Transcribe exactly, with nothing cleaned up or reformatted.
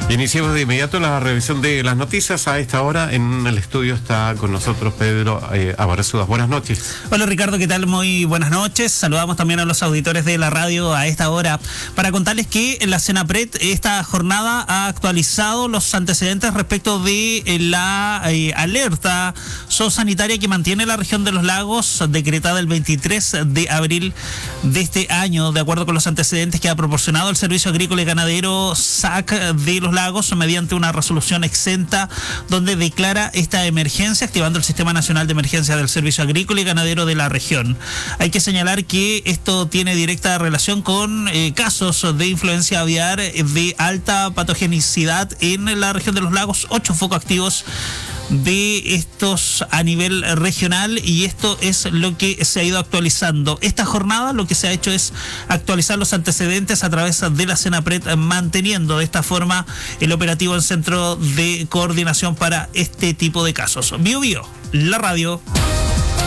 Iniciamos de inmediato la revisión de las noticias. A esta hora en el estudio está con nosotros Pedro eh, Abarrezúa. Buenas noches. Hola Ricardo, ¿qué tal? Muy buenas noches. Saludamos también a los auditores de la radio a esta hora para contarles que la Senapred esta jornada ha actualizado los antecedentes respecto de la eh, alerta zoosanitaria que mantiene la región de los lagos, decretada el veintitrés de abril de este año, de acuerdo con los antecedentes que ha proporcionado el Servicio Agrícola y Ganadero S A C de los Lagos mediante una resolución exenta donde declara esta emergencia, activando el Sistema Nacional de Emergencia del Servicio Agrícola y Ganadero de la región. Hay que señalar que esto tiene directa relación con eh, casos de influencia aviar de alta patogenicidad en la región de los lagos, ocho focos activos de estos a nivel regional, y esto es lo que se ha ido actualizando. Esta jornada lo que se ha hecho es actualizar los antecedentes a través de la Senapred, manteniendo de esta forma el operativo en centro de coordinación para este tipo de casos. Bio Bio, la radio.